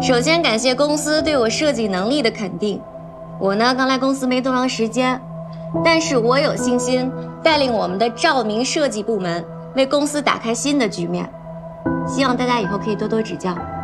首先感谢公司对我设计能力的肯定。我呢刚来公司没多长时间，但是我有信心带领我们的照明设计部门为公司打开新的局面。希望大家以后可以多多指教。